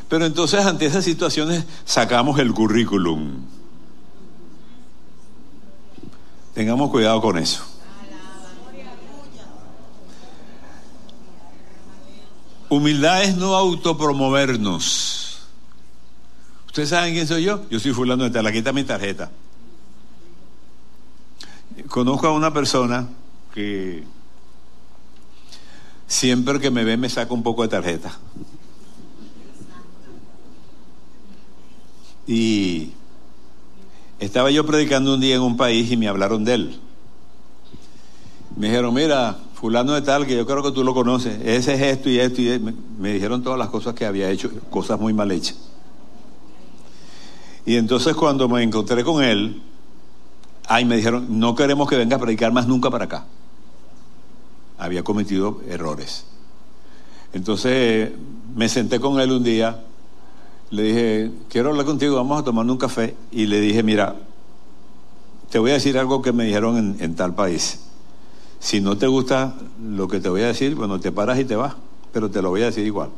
Pero entonces ante esas situaciones sacamos el currículum. Tengamos cuidado con eso. Humildad es no autopromovernos. ¿Ustedes saben quién soy yo? Yo soy fulano de tal, aquí está mi tarjeta. Conozco a una persona que siempre que me ve me saca un poco de tarjeta. Y estaba yo predicando un día en un país y me hablaron de él. Me dijeron, mira, fulano de tal, que yo creo que tú lo conoces, ese es esto y esto y me dijeron todas las cosas que había hecho, cosas muy mal hechas. Y entonces cuando me encontré con él, me dijeron, no queremos que venga a predicar más nunca para acá. Había cometido errores. Entonces me senté con él un día, le dije, quiero hablar contigo, vamos a tomarnos un café. Y le dije, mira, te voy a decir algo que me dijeron en tal país. Si no te gusta lo que te voy a decir, bueno, te paras y te vas, pero te lo voy a decir igual.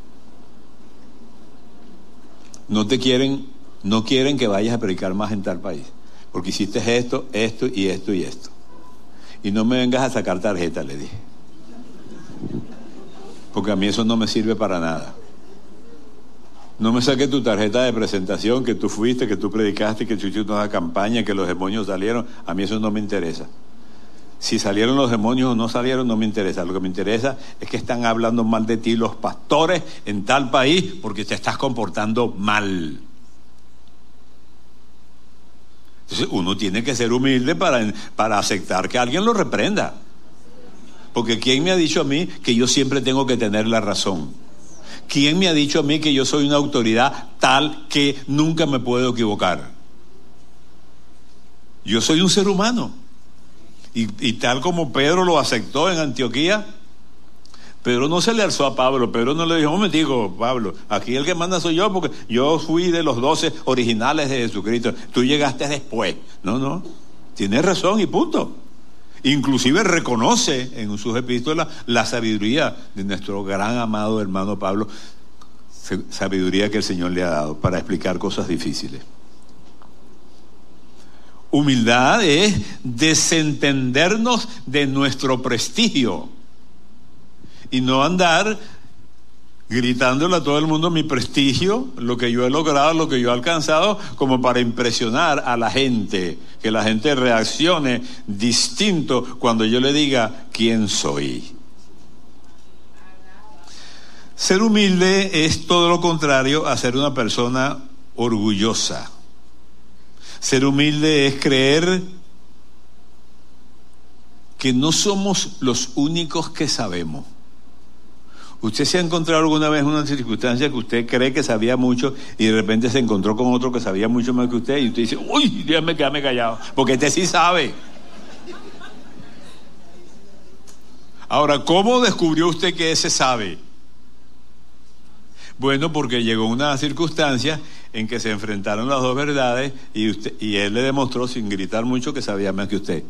No quieren que vayas a predicar más en tal país, porque hiciste esto, esto y esto y esto. Y no me vengas a sacar tarjeta, le dije. Porque a mí eso no me sirve para nada. No me saques tu tarjeta de presentación, que tú fuiste, que tú predicaste, que tú hiciste una campaña, que los demonios salieron. A mí eso no me interesa. Si salieron los demonios o no salieron, no me interesa. Lo que me interesa es que están hablando mal de ti los pastores en tal país porque te estás comportando mal. Entonces uno tiene que ser humilde para aceptar que alguien lo reprenda. Porque ¿quién me ha dicho a mí que yo siempre tengo que tener la razón? ¿Quién me ha dicho a mí que yo soy una autoridad tal que nunca me puedo equivocar? Yo soy un ser humano. Y tal como Pedro lo aceptó en Antioquía, Pedro no se le alzó a Pablo. Pedro no le dijo, un momentico, Pablo, aquí el que manda soy yo, porque yo fui de los 12 originales de Jesucristo, tú llegaste después. No, tienes razón y punto. Inclusive reconoce en sus epístolas la sabiduría de nuestro gran amado hermano Pablo, sabiduría que el Señor le ha dado para explicar cosas difíciles. Humildad es desentendernos de nuestro prestigio y no andar gritándole a todo el mundo mi prestigio, lo que yo he logrado, lo que yo he alcanzado, como para impresionar a la gente, que la gente reaccione distinto cuando yo le diga quién soy. Ser humilde es todo lo contrario a ser una persona orgullosa. Ser humilde es creer que no somos los únicos que sabemos. ¿Usted se ha encontrado alguna vez en una circunstancia que usted cree que sabía mucho y de repente se encontró con otro que sabía mucho más que usted y usted dice, uy, déjame quedarme callado, porque este sí sabe? Ahora, ¿cómo descubrió usted que ese sabe? Bueno, porque llegó una circunstancia en que se enfrentaron las dos verdades y él le demostró sin gritar mucho que sabía más que usted.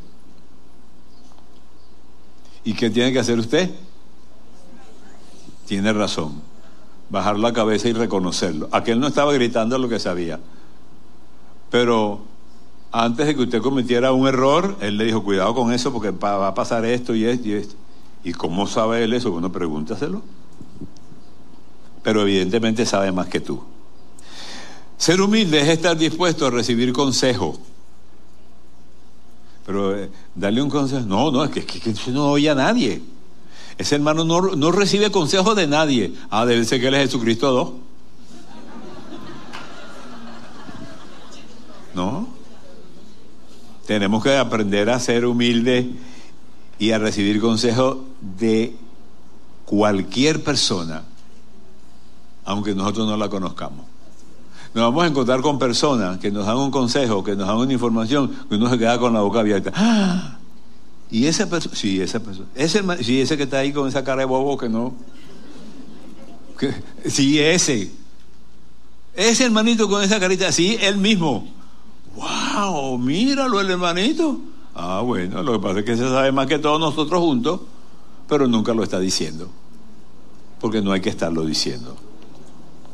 ¿Y qué tiene que hacer usted? Tiene razón, bajar la cabeza y reconocerlo. Aquel no estaba gritando lo que sabía, pero antes de que usted cometiera un error, él le dijo, cuidado con eso porque va a pasar esto y esto y esto. ¿Y cómo sabe él eso? Bueno, pregúntaselo. Pero evidentemente sabe más que tú. Ser humilde es estar dispuesto a recibir consejo. Pero darle un consejo, no, es que no oye a nadie. Ese hermano no recibe consejo de nadie. Debe ser que él es Jesucristo 2. No. Tenemos que aprender a ser humildes y a recibir consejo de cualquier persona, aunque nosotros no la conozcamos. Nos vamos a encontrar con personas que nos dan un consejo, que nos dan una información, que uno se queda con la boca abierta. ¡Ah! Y esa persona, sí, esa persona, ese que está ahí con esa cara de bobo que no, sí, ese hermanito con esa carita, sí, él mismo. ¡Wow! Míralo, el hermanito. Bueno, lo que pasa es que se sabe más que todos nosotros juntos, pero nunca lo está diciendo, porque no hay que estarlo diciendo.